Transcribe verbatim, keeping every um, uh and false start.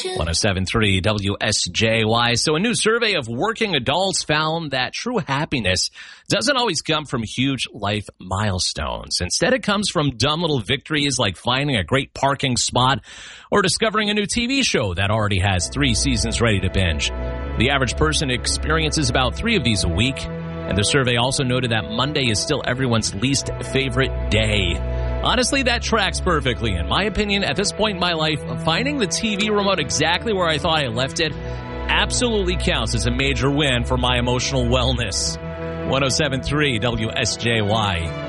one oh seven point three W S J Y. So a new survey of working adults found that true happiness doesn't always come from huge life milestones. Instead, it comes from dumb little victories like finding a great parking spot or discovering a new T V show that already has three seasons ready to binge. The average person experiences about three of these a week. And the survey also noted that Monday is still everyone's least favorite day. Honestly, that tracks perfectly. In my opinion, at this point in my life, finding the T V remote exactly where I thought I left it absolutely counts as a major win for my emotional wellness. one oh seven point three W S J Y.